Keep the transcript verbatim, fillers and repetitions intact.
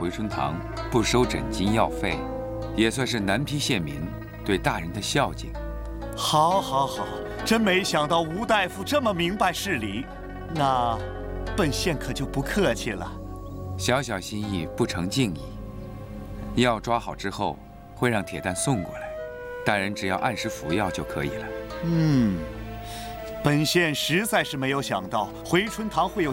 回春堂不收诊金药费，也算是南邳县民对大人的孝敬。 好，好，好，真没想到吴大夫这么明白事理。那本县可就不客气了。 小小心意不成敬意。药抓好之后，会让铁蛋送过来，大人只要按时服药就可以了。 嗯，本县实在是没有想到回春堂会有